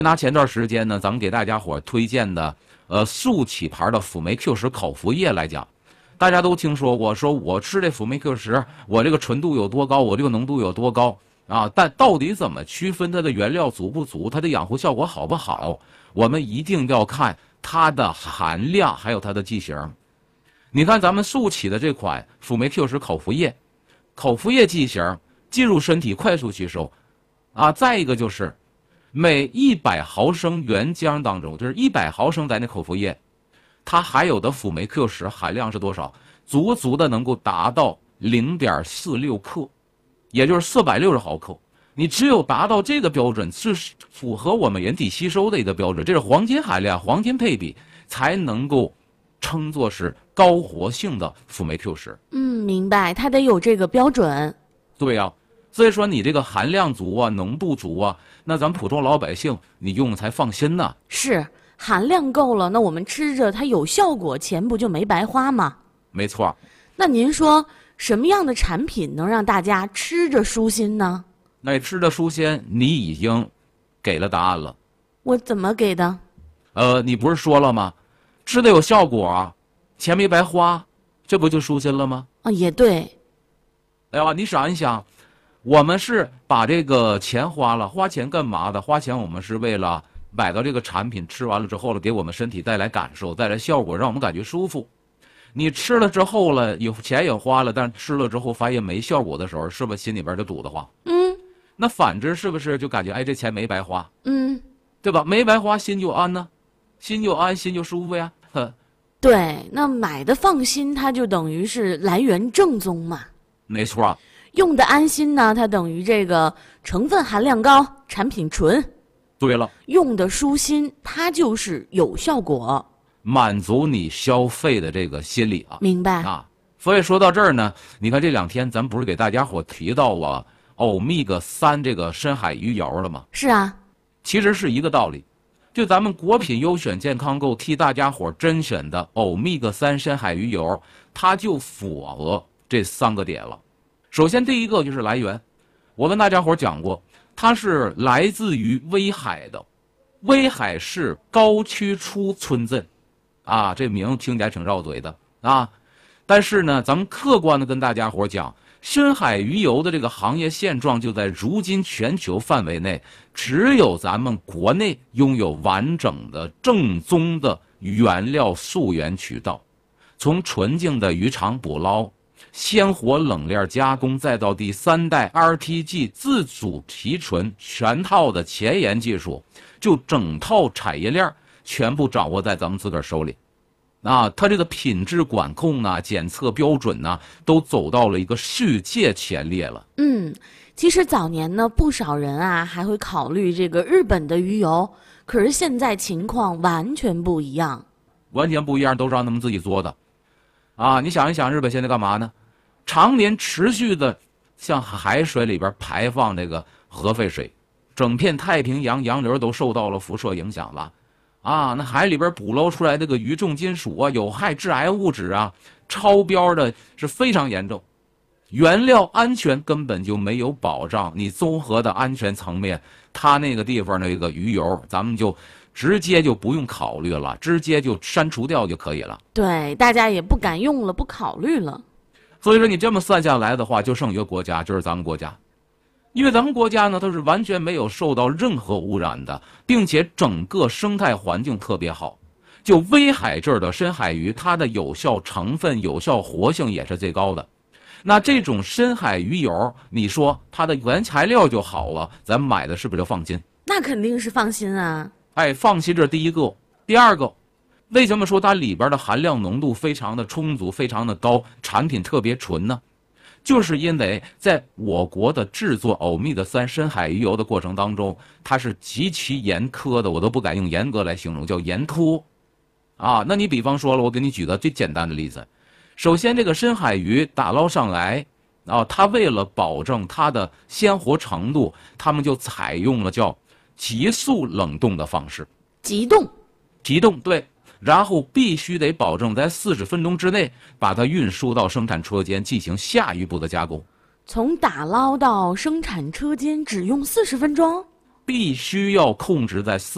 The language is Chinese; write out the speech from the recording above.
拿前段时间呢，咱们给大家伙推荐的速起牌的辅酶 Q10口服液来讲，大家都听说过，说我吃这辅酶 Q10，我这个纯度有多高，我这个浓度有多高啊？但到底怎么区分它的原料足不足，它的养护效果好不好？我们一定要看它的含量，还有它的剂型。你看咱们速起的这款辅酶 Q10口服液，口服液剂型进入身体快速吸收，啊，再一个就是每100毫升原浆当中，就是100毫升咱那口服液，它含有的辅酶 Q10含量是多少？足足的能够达到0.46克，也就是460毫克。你只有达到这个标准，是符合我们人体吸收的一个标准，这是黄金含量、黄金配比，才能够称作是高活性的辅酶 Q10。 明白，它得有这个标准。 对呀，所以说你这个含量足啊，浓度足啊，那咱普通老百姓你用才放心呢。 是，含量够了，那我们吃着它有效果，钱不就没白花吗？ 没错。 那您说什么样的产品能让大家吃着舒心呢？ 那吃着舒心，你已经给了答案了。 我怎么给的？ 你不是说了吗？吃的有效果啊，钱没白花，这不就舒心了吗？ 啊，也对。 哎呀，你想一想，我们是把这个钱花了，花钱干嘛的？花钱我们是为了买到这个产品，吃完了之后了，给我们身体带来感受，带来效果，让我们感觉舒服。你吃了之后了，有钱也花了，但吃了之后发现没效果的时候，是不是心里边就堵得慌？那反之是不是就感觉哎，这钱没白花？对吧？没白花，心就安呢，心就安，心就舒服呀。 对，那买的放心，它就等于是来源正宗嘛。 没错。 用的安心呢，它等于这个成分含量高，产品纯。 对了， 用的舒心，它就是有效果， 满足你消费的这个心理啊。 明白啊。所以说到这儿呢，你看这2天咱不是给大家伙提到欧米伽3这个深海鱼油了吗？ 是啊， 其实是一个道理。就咱们国品优选健康购替大家伙甄选的欧米伽3深海鱼油，它就符合这3个点了。首先第一个就是来源，我跟大家伙讲过，它是来自于威海的威海市高区出村镇，啊，这名听起来挺绕嘴的啊。但是呢，咱们客观的跟大家伙讲，深海鱼油的这个行业现状就在如今全球范围内，只有咱们国内拥有完整的正宗的原料溯源渠道，从纯净的渔场捕捞、鲜活冷链加工，再到第3代 RTG 自主提纯全套的前沿技术，就整套产业链全部掌握在咱们自个儿手里。啊，它这个品质管控啊、检测标准呐，都走到了一个世界前列了。 其实早年呢，不少人啊还会考虑这个日本的鱼油，可是现在情况完全不一样。 完全不一样，都是让他们自己做的。啊，你想一想，日本现在干嘛呢？常年持续的向海水里边排放这个核废水，整片太平洋洋流都受到了辐射影响了。啊，那海里边捕捞出来这个鱼重金属啊、有害致癌物质啊，超标的是非常严重，原料安全根本就没有保障。你综合的安全层面，它那个地方那个鱼油，咱们就直接就不用考虑了，直接就删除掉就可以了。 对，大家也不敢用了，不考虑了。 所以说你这么算下来的话，就剩一个国家，就是咱们国家。因为咱们国家呢，它是完全没有受到任何污染的，并且整个生态环境特别好。就威海这儿的深海鱼，它的有效成分、有效活性也是最高的。那这种深海鱼油，你说它的原材料就好了，咱买的是不是就放心？ 那肯定是放心啊。 哎，放心，这是第一个。第二个，为什么说它里边的含量浓度非常的充足、非常的高，产品特别纯呢？就是因为在我国的制作欧米伽3深海鱼油的过程当中，它是极其严苛的，我都不敢用严格来形容，叫严苛。啊，那你比方说了，我给你举个最简单的例子。首先，这个深海鱼打捞上来，啊，它为了保证它的鲜活程度，他们就采用了叫急速冷冻的方式。 急冻， 对。然后必须得保证在40分钟之内把它运输到生产车间进行下一步的加工。 从打捞到生产车间只用40分钟？ 必须要控制在